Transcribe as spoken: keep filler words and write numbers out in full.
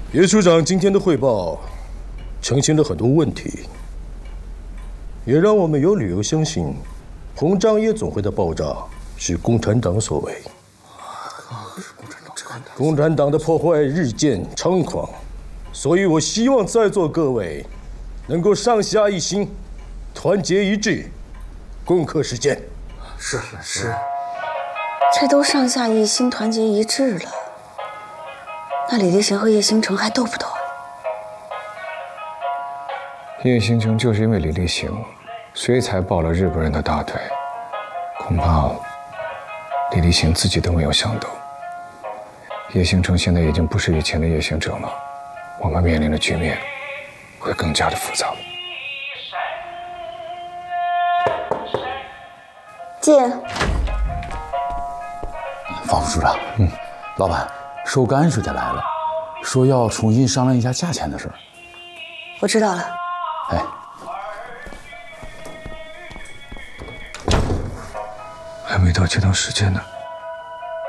叶处长今天的汇报澄清了很多问题，也让我们有理由相信，红章夜总会的爆炸是共产党所为。共产党的破坏日渐猖狂，所以我希望在座各位能够上下一心，团结一致，攻克事件。 是是。 这都上下一心、团结一致了。 那李立行和叶星辰还斗不斗？ 叶星辰就是因为李立行，所以才抱了日本人的大腿。恐怕李立行自己都没有想到，叶星辰现在已经不是以前的叶星辰了，我们面临的局面会更加的复杂。 进。 方副处长，嗯，老板。 收干水的来了，说要重新商量一下价钱的事儿。 我知道了。 哎， 还没到接档时间呢。